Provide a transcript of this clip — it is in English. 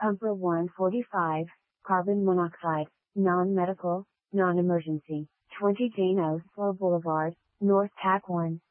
Pumper 145, carbon monoxide, non-medical, non-emergency, 20 Jane Oslo Boulevard, North Tack 1,